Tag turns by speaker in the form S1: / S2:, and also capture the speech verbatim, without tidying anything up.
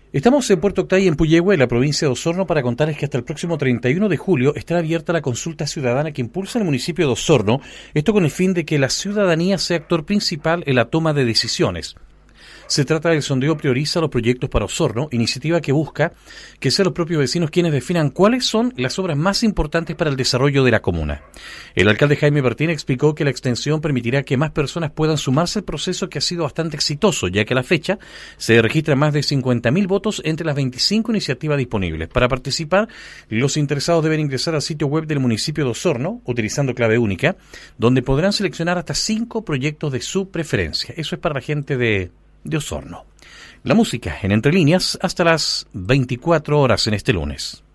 S1: Estamos en Puerto Octay, en Puyehue, en la provincia de Osorno, para contarles que hasta el próximo treinta y uno de julio estará abierta la consulta ciudadana que impulsa el municipio de Osorno, esto con el fin de que la ciudadanía sea actor principal en la toma de decisiones. Se trata del sondeo Prioriza los proyectos para Osorno, iniciativa que busca que sean los propios vecinos quienes definan cuáles son las obras más importantes para el desarrollo de la comuna. El alcalde Jaime Martín explicó que la extensión permitirá que más personas puedan sumarse al proceso, que ha sido bastante exitoso, ya que a la fecha se registran más de cincuenta mil votos entre las veinticinco iniciativas disponibles. Para participar, los interesados deben ingresar al sitio web del municipio de Osorno, utilizando clave única, donde podrán seleccionar hasta cinco proyectos de su preferencia. Eso es para la gente de... de Osorno. La música en Entre Líneas hasta las veinticuatro horas en este lunes.